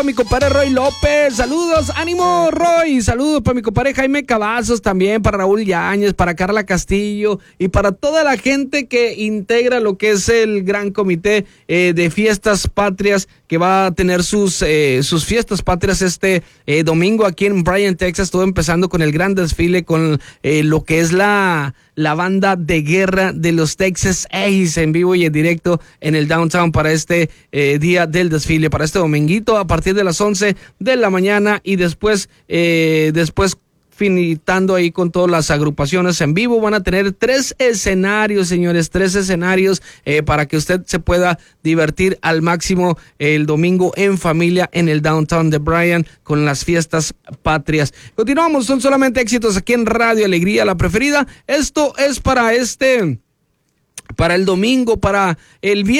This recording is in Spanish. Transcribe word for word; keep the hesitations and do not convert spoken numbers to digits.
Mi compadre Roy López, saludos, ánimo Roy, saludos para mi compadre Jaime Cavazos también, para Raúl Yáñez, para Carla Castillo y para toda la gente que integra lo que es el gran comité eh, de fiestas patrias que va a tener sus eh, sus fiestas patrias este eh, domingo aquí en Bryan, Texas, todo empezando con el gran desfile con eh, lo que es la la banda de guerra de los Texas Ace en vivo y en directo en el downtown para este eh, día del desfile, para este dominguito a partir de las once de la mañana y después, eh, después finitando ahí con todas las agrupaciones en vivo. Van a tener tres escenarios, señores, tres escenarios eh, para que usted se pueda divertir al máximo el domingo en familia en el downtown de Bryan con las fiestas patrias. Continuamos, son solamente éxitos aquí en Radio Alegría, la preferida. Esto es para este, para el domingo, para el viernes.